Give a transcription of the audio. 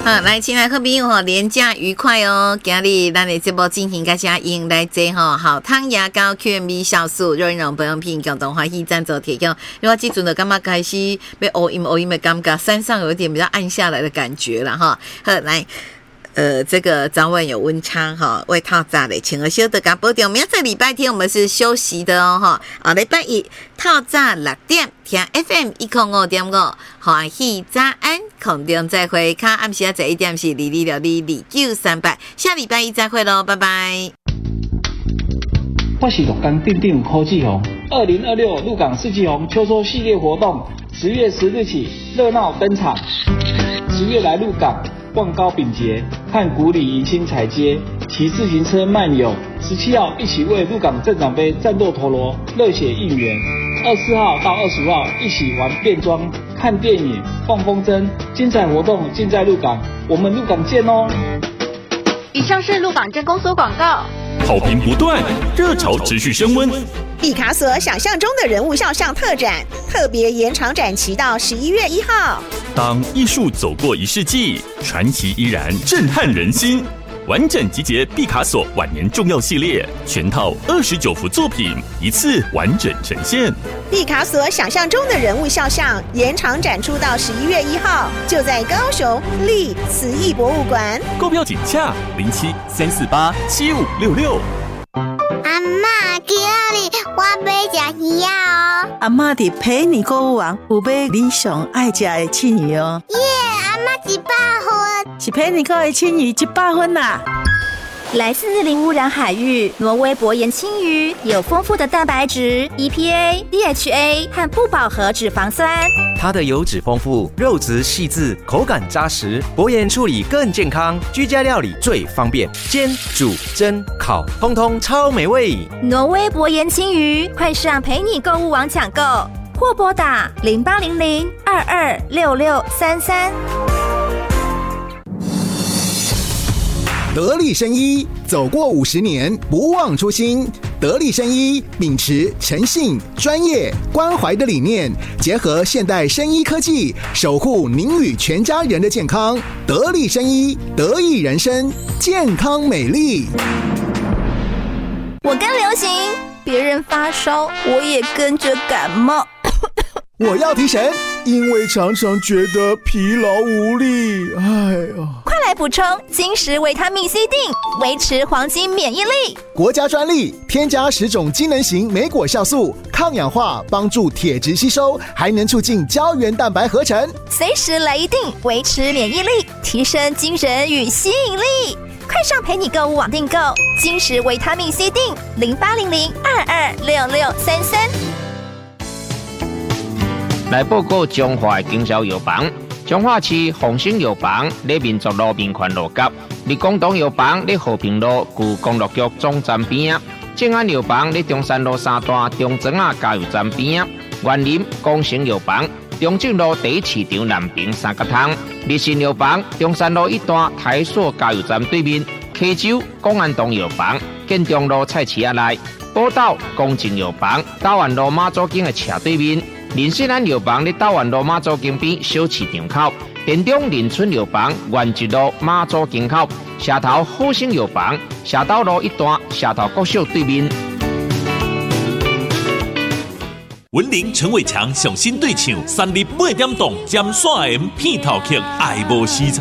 好，来，亲爱好朋友连假愉快哦！今日咱的节目进行到这迎来这好汤牙膏 QMB 酵素润溶保养品共同欢喜赞助提供。因为这阵的感觉开始被乌阴的感觉，山上有一点比较暗下来的感觉了哈。好，来。这个早晚有温差哈，为透早的请个小的甲保重。明仔礼拜天我们是休息的哦哈。礼拜一透早6点听 FM 105.5，欢喜早安，空中再会。看暗时11点是22622938，下礼拜一再会喽，拜拜。 我是鹿港定定柯志宏，2026鹿港四季红秋收系列活动10月10日起热闹登场，10月来鹿港。望高丙节，看古里迎新彩街，骑自行车漫游。17号一起为鹿港镇长杯战斗陀螺热血应援。24号到25号一起玩变装、看电影、放风筝，精彩活动尽在鹿港，我们鹿港见哦！ 以上是鹿港镇公所广告。 好评不断，热潮持续升温。 毕卡索想象中的人物肖像特展，特别延长展期到11月1号。 当艺术走过1世纪，传奇依然震撼人心。完整集结毕卡索晚年重要系列，全套29幅作品，一次完整呈现。 毕卡索想象中的人物肖像延长展出到11月1号，就在高雄立慈艺博物馆。 购票请洽07-348-7566。 阿嬷，今日我要吃鱼哦。 阿嬷伫陪你购物网有买你上爱吃的青鱼哦。 耶，阿嬷100分， 是陪你购的青鱼100分啦。 来自零污染海域，挪威薄盐青鱼有丰富的蛋白质、EPA、DHA 和不饱和脂肪酸。 它的油脂丰富，肉质细致，口感扎实，薄盐处理更健康，居家料理最方便，煎、煮、蒸、烤，通通超美味。 挪威薄盐青鱼，快上陪你购物网抢购，或拨打0800-226633。 得力生医走过50年，不忘初心。得力生医秉持诚信、专业、关怀的理念，结合现代生医科技，守护您与全家人的健康。得力生医，得益人生，健康美丽。 我跟流行，别人发烧，我也跟着感冒。 我要提神，因为常常觉得疲劳无力。哎呀！ 快来补充金石维他命 C 锭，维持黄金免疫力。 国家专利，添加10种机能型莓果酵素，抗氧化，帮助铁质吸收，还能促进胶原蛋白合成。 随时来一锭，维持免疫力，提升精神与吸引力。快上陪你购物网订购金石维他命 C 锭，0800-226633。 来报告中华的经销药房，中华市丰兴药房在民族路民权路角，立广东药房在和平路旧公路局总站边，正安药房在中山路3段中庄仔加油站边，园林光成药房中正路第1市场南平3角通，立信药房中山路1段台塑加油站对面，溪州公安东药房建中路菜市仔内，宝岛公正药房大湾路马祖径的斜对面。林信安药房在大湾路马祖径边小市场口，田中林村药房原一路马祖径口，社头好生药房社斗路1段社头国小对面。 文林陈伟强上新对唱，3日8点档尖线 M 片头曲爱无时差。